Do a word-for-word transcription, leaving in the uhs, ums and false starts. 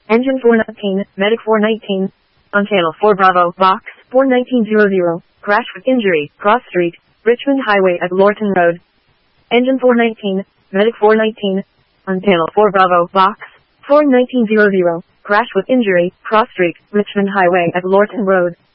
Engine four nineteen, Medic four nineteen. On channel four Bravo, box four nineteen hundred. Crash with injury, cross street, Richmond Highway at Lorton Road. Engine four nineteen, Medic four nineteen. On channel four Bravo, box four nineteen hundred. Crash with injury, cross street, Richmond Highway at Lorton Road.